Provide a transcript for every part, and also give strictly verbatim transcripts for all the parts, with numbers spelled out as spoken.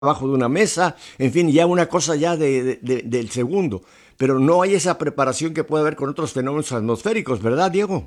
abajo de una mesa, en fin, ya una cosa ya de, de- de- del segundo. Pero no hay esa preparación que puede haber con otros fenómenos atmosféricos, ¿verdad, Diego?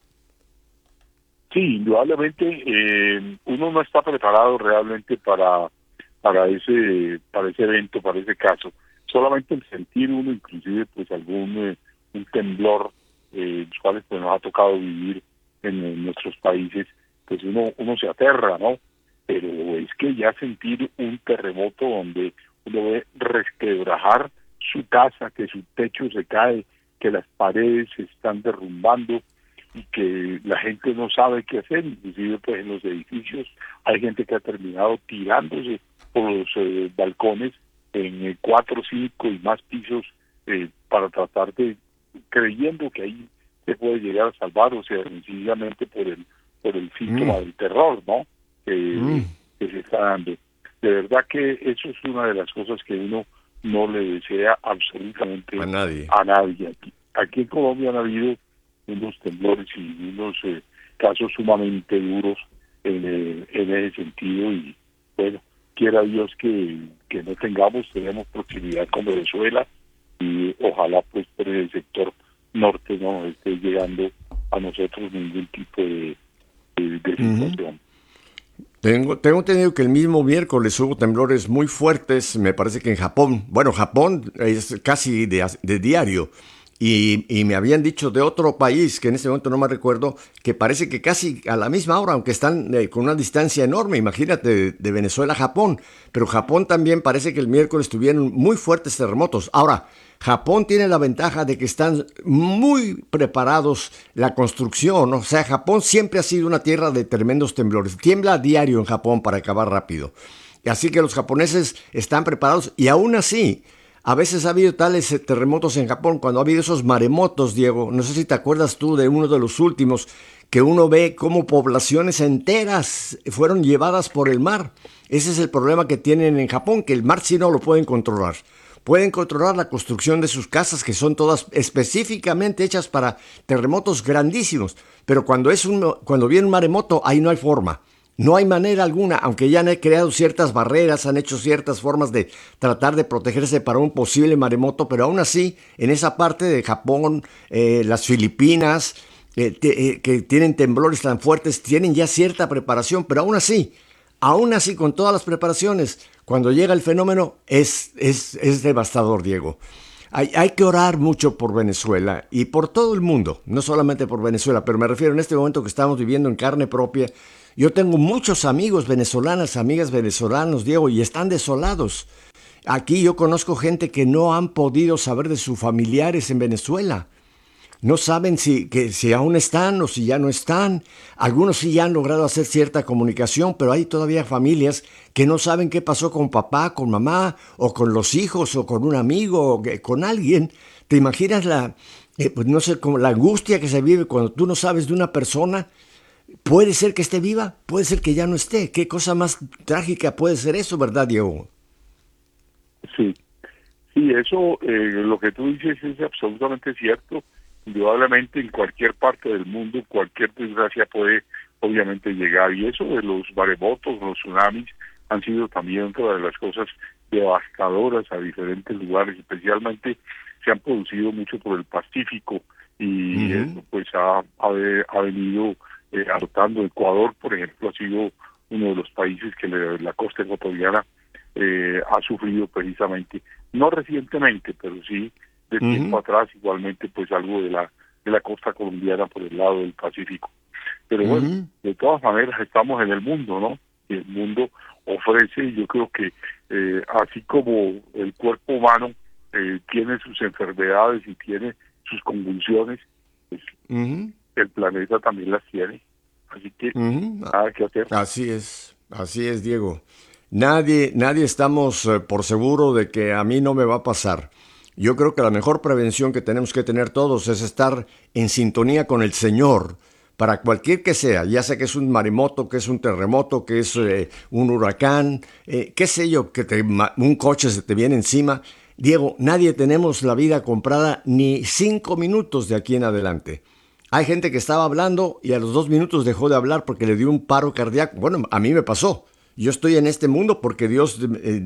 Sí, indudablemente eh, uno no está preparado realmente para para ese para ese evento, para ese caso. Solamente el sentir uno, inclusive, pues algún eh, un temblor, eh, los cuales pues nos ha tocado vivir en, en nuestros países, pues uno uno se aterra, ¿no? Pero es que ya sentir un terremoto donde uno ve resquebrajar su casa, que su techo se cae, que las paredes se están derrumbando y que la gente no sabe qué hacer, inclusive pues en los edificios hay gente que ha terminado tirándose por los eh, balcones en eh, cuatro, cinco y más pisos eh, para tratar de, creyendo que ahí se puede llegar a salvar, o sea, sencillamente por el por el Mm, síntoma del terror, ¿no? mm, Que, que se está dando. De verdad que eso es una de las cosas que uno no le desea a absolutamente nadie. a nadie. Aquí, aquí en Colombia han habido unos temblores y unos eh, casos sumamente duros en, eh, en ese sentido y bueno, quiera Dios que, que no tengamos, tenemos proximidad con Venezuela y ojalá pues por el sector norte no esté llegando a nosotros ningún tipo de, de, de Ujú. situación. Tengo, tengo entendido que el mismo miércoles hubo temblores muy fuertes, me parece que en Japón. Bueno, Japón es casi de, de diario. Y, y me habían dicho de otro país, que en este momento no me recuerdo, que parece que casi a la misma hora, aunque están eh, con una distancia enorme, imagínate, de, de Venezuela a Japón. Pero Japón también parece que el miércoles tuvieron muy fuertes terremotos. Ahora, Japón tiene la ventaja de que están muy preparados la construcción. O sea, Japón siempre ha sido una tierra de tremendos temblores. Tiembla a diario en Japón para acabar rápido. Así que los japoneses están preparados y aún así, a veces ha habido tales eh, terremotos en Japón, cuando ha habido esos maremotos, Diego. No sé si te acuerdas tú de uno de los últimos, que uno ve cómo poblaciones enteras fueron llevadas por el mar. Ese es el problema que tienen en Japón, que el mar sí no lo pueden controlar. Pueden controlar la construcción de sus casas, que son todas específicamente hechas para terremotos grandísimos. Pero cuando, es un, cuando viene un maremoto, ahí no hay forma. No hay manera alguna, aunque ya han creado ciertas barreras, han hecho ciertas formas de tratar de protegerse para un posible maremoto, pero aún así, en esa parte de Japón, eh, las Filipinas, eh, te- eh, que tienen temblores tan fuertes, tienen ya cierta preparación, pero aún así, aún así, con todas las preparaciones, cuando llega el fenómeno, es, es, es devastador, Diego. Hay, hay que orar mucho por Venezuela y por todo el mundo, no solamente por Venezuela, pero me refiero en este momento que estamos viviendo en carne propia. Yo tengo muchos amigos venezolanas, amigas venezolanos, Diego, y están desolados. Aquí yo conozco gente que no han podido saber de sus familiares en Venezuela. No saben si, que, si aún están o si ya no están. Algunos sí ya han logrado hacer cierta comunicación, pero hay todavía familias que no saben qué pasó con papá, con mamá, o con los hijos, o con un amigo, o que- con alguien. ¿Te imaginas la, eh, pues no sé, como la angustia que se vive cuando tú no sabes de una persona? Puede ser que esté viva, puede ser que ya no esté. ¿Qué cosa más trágica puede ser eso, verdad, Diego? Sí, sí, eso, eh, lo que tú dices es absolutamente cierto. Indudablemente en cualquier parte del mundo, cualquier desgracia puede obviamente llegar. Y eso de los maremotos, los tsunamis, han sido también otra de las cosas devastadoras a diferentes lugares, especialmente se han producido mucho por el Pacífico y Ujú, eso pues ha, ha, ha venido eh, azotando. Ecuador, por ejemplo, ha sido uno de los países que le- la costa ecuatoriana eh, ha sufrido precisamente, no recientemente, pero sí de tiempo ujú, atrás, igualmente pues algo de la de la costa colombiana por el lado del Pacífico. Pero bueno, ujú. de todas maneras estamos en el mundo, ¿no? Y el mundo ofrece, yo creo que eh, así como el cuerpo humano eh, tiene sus enfermedades y tiene sus convulsiones, pues Ujú, el planeta también las tiene. Así que ujú. A- nada que hacer. Así es, así es, Diego. Nadie, nadie estamos eh, por seguro de que a mí no me va a pasar. Yo creo que la mejor prevención que tenemos que tener todos es estar en sintonía con el Señor para cualquier que sea, ya sea que es un maremoto, que es un terremoto, que es eh, un huracán, eh, qué sé yo, que te, ma- un coche se te viene encima. Diego, nadie tenemos la vida comprada ni cinco minutos de aquí en adelante. Hay gente que estaba hablando y a los dos minutos dejó de hablar porque le dio un paro cardíaco. Bueno, a mí me pasó. yo estoy en este mundo porque Dios eh,